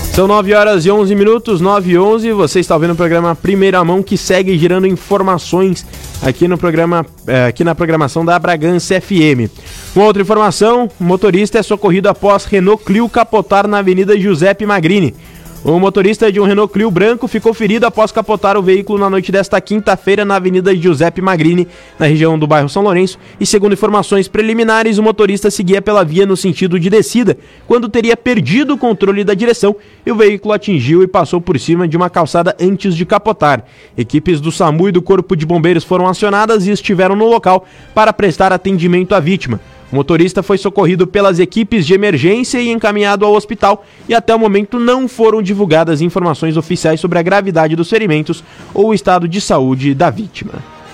São 9h11, 9h11, você está ouvindo o programa Primeira Mão, que segue girando informações aqui no programa, aqui na programação da Bragança FM. Uma outra informação, o motorista é socorrido após Renault Clio capotar na Avenida Giuseppe Magrini. O motorista de um Renault Clio branco ficou ferido após capotar o veículo na noite desta quinta-feira na Avenida Giuseppe Magrini, na região do bairro São Lourenço, e segundo informações preliminares, o motorista seguia pela via no sentido de descida, quando teria perdido o controle da direção e o veículo atingiu e passou por cima de uma calçada antes de capotar. Equipes do SAMU e do Corpo de Bombeiros foram acionadas e estiveram no local para prestar atendimento à vítima. O motorista foi socorrido pelas equipes de emergência e encaminhado ao hospital, e até o momento não foram divulgadas informações oficiais sobre a gravidade dos ferimentos ou o estado de saúde da vítima.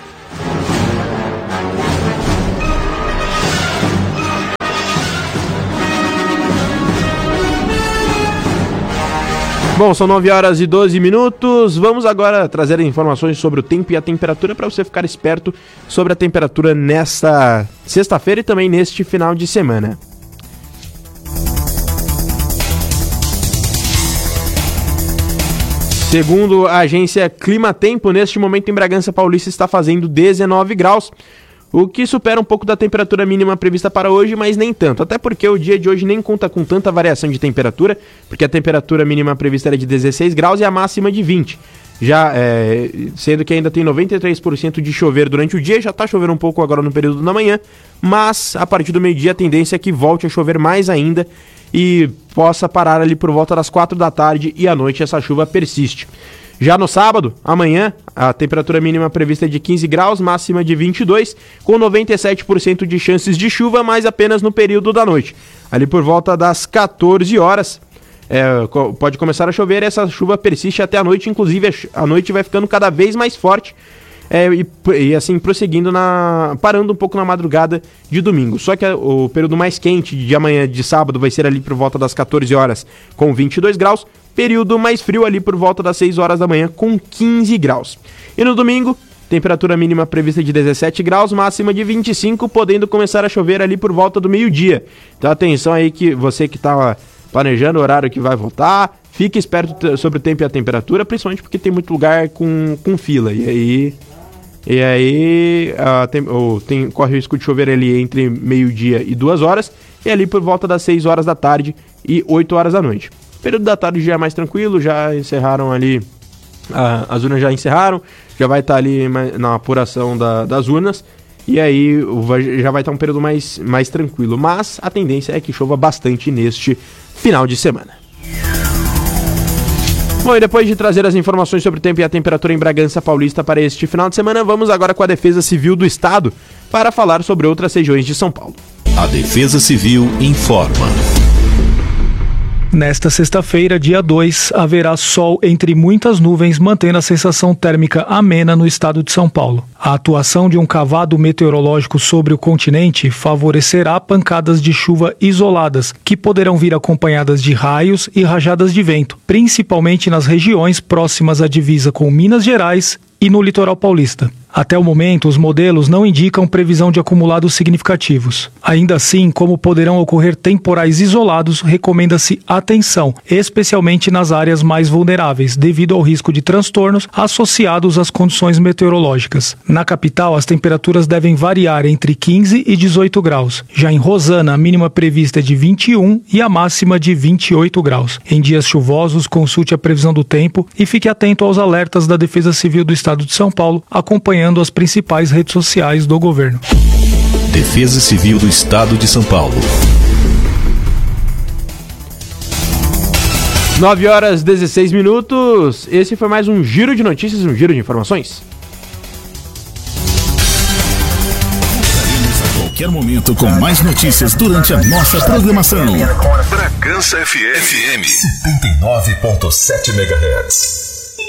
Bom, são 9h12. Vamos agora trazer informações sobre o tempo e a temperatura para você ficar esperto sobre a temperatura nesta sexta-feira e também neste final de semana. Segundo a agência Climatempo, neste momento em Bragança Paulista está fazendo 19 graus. O que supera um pouco da temperatura mínima prevista para hoje, mas nem tanto. Até porque o dia de hoje nem conta com tanta variação de temperatura, porque a temperatura mínima prevista era de 16 graus e a máxima de 20. Já sendo que ainda tem 93% de chover durante o dia, já está chovendo um pouco agora no período da manhã, mas a partir do meio-dia a tendência é que volte a chover mais ainda e possa parar ali por volta das 4 da tarde e à noite essa chuva persiste. Já no sábado, amanhã, a temperatura mínima prevista é de 15 graus, máxima de 22, com 97% de chances de chuva, mas apenas no período da noite. Ali por volta das 14 horas, pode começar a chover e essa chuva persiste até a noite, inclusive a noite vai ficando cada vez mais forte, e assim prosseguindo, parando um pouco na madrugada de domingo. Só que o período mais quente de amanhã, de sábado, vai ser ali por volta das 14 horas, com 22 graus, período mais frio ali por volta das 6 horas da manhã com 15 graus. E no domingo, temperatura mínima prevista de 17 graus, máxima de 25, podendo começar a chover ali por volta do meio-dia. Então atenção aí, que você que está planejando o horário que vai voltar, fique esperto sobre o tempo e a temperatura, principalmente porque tem muito lugar com fila. E aí corre o risco de chover ali entre meio-dia e 2 horas, e ali por volta das 6 horas da tarde e 8 horas da noite. O período da tarde já é mais tranquilo, já encerraram ali, as urnas já encerraram, já vai estar ali na apuração das urnas, e aí já vai estar um período mais tranquilo, mas a tendência é que chova bastante neste final de semana. Bom, e depois de trazer as informações sobre o tempo e a temperatura em Bragança Paulista para este final de semana, vamos agora com a Defesa Civil do Estado para falar sobre outras regiões de São Paulo. A Defesa Civil informa. Nesta sexta-feira, dia 2, haverá sol entre muitas nuvens, mantendo a sensação térmica amena no estado de São Paulo. A atuação de um cavado meteorológico sobre o continente favorecerá pancadas de chuva isoladas, que poderão vir acompanhadas de raios e rajadas de vento, principalmente nas regiões próximas à divisa com Minas Gerais e no litoral paulista. Até o momento, os modelos não indicam previsão de acumulados significativos. Ainda assim, como poderão ocorrer temporais isolados, recomenda-se atenção, especialmente nas áreas mais vulneráveis, devido ao risco de transtornos associados às condições meteorológicas. Na capital, as temperaturas devem variar entre 15 e 18 graus. Já em Rosana, a mínima prevista é de 21 e a máxima de 28 graus. Em dias chuvosos, consulte a previsão do tempo e fique atento aos alertas da Defesa Civil do Estado de São Paulo, acompanhando as principais redes sociais do governo. Defesa Civil do Estado de São Paulo. 9h16. Esse foi mais um giro de notícias, um giro de informações. Voltaremos a qualquer momento com mais notícias durante a nossa programação. Bragança FM 79.7 MHz.